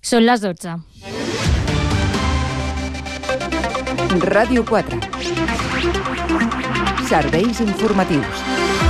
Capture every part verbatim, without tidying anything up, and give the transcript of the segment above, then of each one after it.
Són les dotze. Ràdio quatre. Serveis informatius.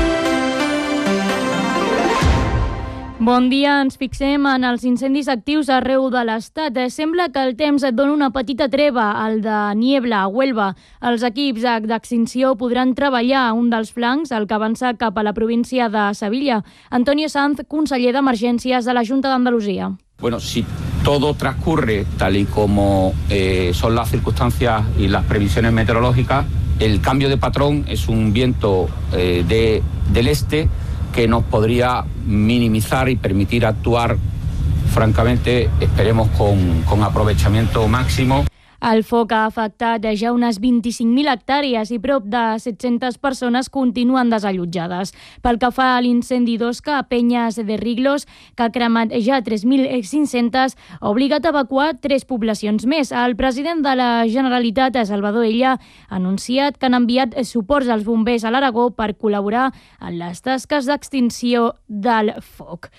Bon dia, ens fixem en els incendis actius arreu de l'Estat. Sembla que el temps et dona una petita treva, el de Niebla, a Huelva. Els equips d'extinció podran treballar a un dels flancs, el que avança cap a la província de Sevilla. Antonio Sanz, conseller d'Emergències de la Junta d'Andalusia. Bueno, si todo transcurre tal y como eh, son las circunstancias y las previsiones meteorológicas, el cambio de patrón es un viento eh, de, del este que nos podría minimizar y permitir actuar, francamente, esperemos con, con aprovechamiento máximo. El foc ha afectat ja unes vint-i-cinc mil hectàrees i prop de set-centes persones continuen desallotjades. Pel que fa a l'incendi d'Osca, a Penyes de Riglos, que ha cremat ja tres mil cinc-centes, ha obligat a evacuar tres poblacions més. El president de la Generalitat, Salvador Illa, ha anunciat que han enviat suports als bombers a l'Aragó per col·laborar en les tasques d'extinció del foc.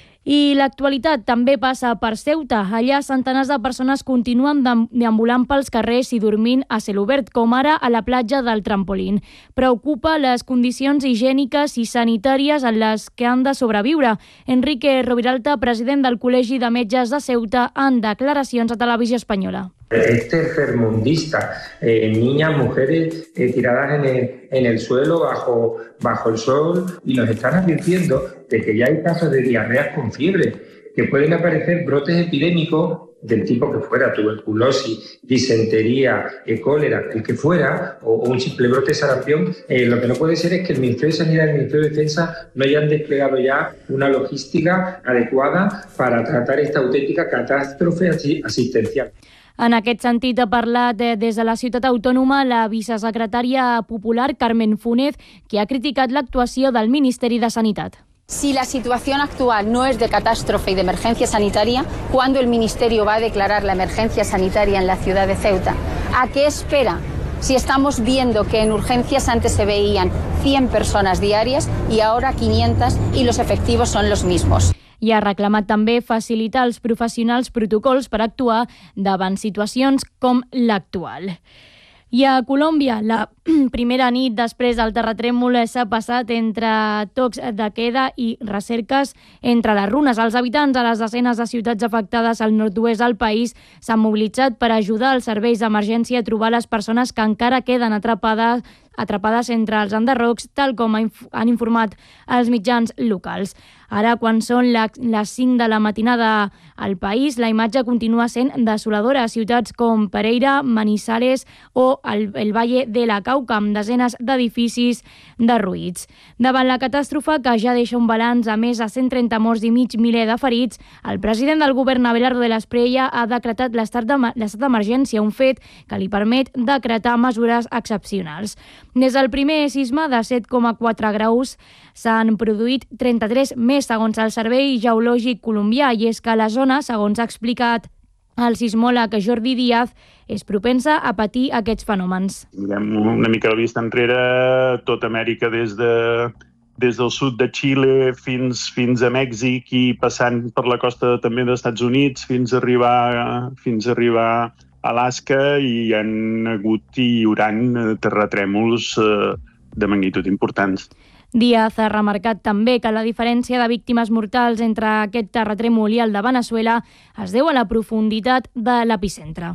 I l'actualitat també passa per Ceuta. Allà centenars de persones continuen deambulant pels carrers i dormint a cel obert, com ara a la platja del Trampolín. Preocupa les condicions higièniques i sanitàries en les que han de sobreviure. Enrique Roviralta, president del Col·legi de Metges de Ceuta, en declaracions a Televisió Espanyola. Es tercermundista, eh, niñas, mujeres eh, tiradas en el, en el suelo bajo, bajo el sol, y nos están advirtiendo de que ya hay casos de diarreas con fiebre, que pueden aparecer brotes epidémicos del tipo que fuera, tuberculosis, disentería, eh, cólera, el que fuera, o, o un simple brote de sarampión. Eh, lo que no puede ser es que el Ministerio de Sanidad y el Ministerio de Defensa no hayan desplegado ya una logística adecuada para tratar esta auténtica catástrofe asistencial. En aquest sentit, ha parlat des de la ciutat autònoma la vicesecretària popular Carmen Funes, que ha criticat l'actuació del Ministeri de Sanitat. Si la situación actual no es de catástrofe y de emergencia sanitaria, ¿cuándo el Ministerio va a declarar la emergencia sanitaria en la ciudad de Ceuta? ¿A qué espera? Si estamos viendo que en urgencias antes se veían cien personas diarias y ahora quinientas y los efectivos son los mismos. I ha reclamat també facilitar als professionals protocols per actuar davant situacions com l'actual. I a Colòmbia, la primera nit després del terratrèmol s'ha passat entre tocs de queda i recerques entre les runes. Els habitants a les desenes de ciutats afectades al nord-oest del país s'han mobilitzat per ajudar els serveis d'emergència a trobar les persones que encara queden atrapades atrapades entre els enderrocs, tal com han informat els mitjans locals. Ara, quan són les cinc de la matinada al país, la imatge continua sent desoladora a ciutats com Pereira, Manizales o el, el Valle de la Cauca, amb desenes d'edificis derruïts. Davant la catàstrofe, que ja deixa un balanç a més de cent trenta morts i mig miler de ferits, el president del govern, Abelardo de la Espriella, ha decretat l'estat d'emergència, un fet que li permet decretar mesures excepcionals. Des del primer sisme de set coma quatre graus s'han produït trenta-tres més, segons el Servei Geològic Colombià, i és que la zona, segons ha explicat el sismòleg Jordi Díaz, és propensa a patir aquests fenòmens. Mirem una mica la vista enrere, tota Amèrica des de des del sud de Xile fins, fins a Mèxic i passant per la costa també dels Estats Units fins a arribar, fins a arribar a Alaska, i hi ha hagut i hi haurà terratrèmols de magnitud importants. Díaz ha remarcat també que la diferència de víctimes mortals entre aquest terratrèmol i el de Veneçuela es deu a la profunditat de l'epicentre.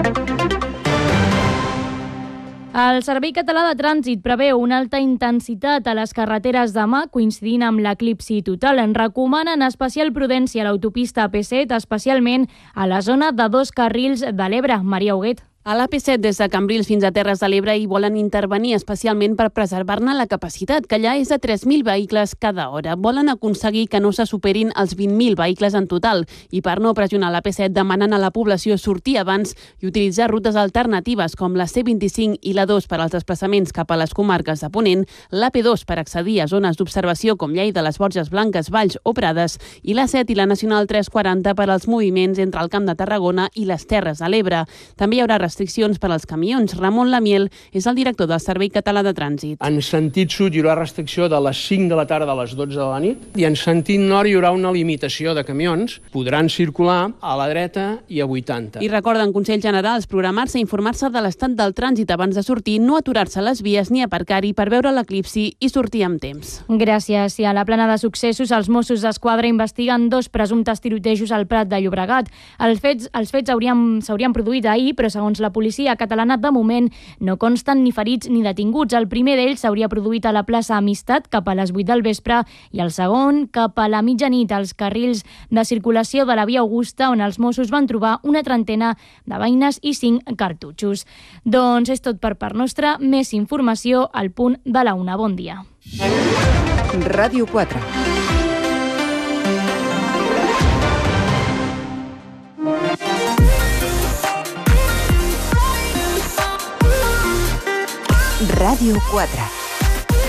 El Servei Català de Trànsit preveu una alta intensitat a les carreteres demà, coincidint amb l'eclipsi total. En recomanen especial prudència a l'autopista A P set, especialment a la zona de dos carrils de l'Ebre. Maria Huguet. A l'A P set, des de Cambrils fins a Terres de l'Ebre, hi volen intervenir especialment per preservar-ne la capacitat, que allà és de tres mil vehicles cada hora. Volen aconseguir que no se superin els vint mil vehicles en total, i per no pressionar l'A P set demanen a la població sortir abans i utilitzar rutes alternatives com la C vint-i-cinc i la dos per als desplaçaments cap a les comarques de Ponent, l'A P dos per accedir a zones d'observació com Lleida, les Borges Blanques, Valls o Prades, i l'A set i la Nacional tres quaranta per als moviments entre el Camp de Tarragona i les Terres de l'Ebre. També hi haurà restriccions per als camions. Ramon Lamiel és el director del Servei Català de Trànsit. En sentit sud hi haurà restricció de les cinc de la tarda a les dotze de la nit i en sentit nord hi haurà una limitació de camions. Podran circular a la dreta i a vuitanta. I recorden Consells Generals programar-se i informar-se de l'estat del trànsit abans de sortir, no aturar-se a les vies ni aparcar-hi per veure l'eclipsi i sortir amb temps. Gràcies. I a la plana de successos, els Mossos d'Esquadra investiguen dos presumptes tirotejos al Prat de Llobregat. Els fets, els fets s'haurien produït ahir, però segons la policia catalana, de moment no consten ni ferits ni detinguts. El primer d'ells s'hauria produït a la plaça Amistat cap a les vuit del vespre i el segon cap a la mitjanit als carrils de circulació de la via Augusta, on els Mossos van trobar una trentena de beines i cinc cartutxos. Doncs és tot per part nostra. Més informació al punt de la una. Bon dia. Ràdio quatre. Ràdio quatre.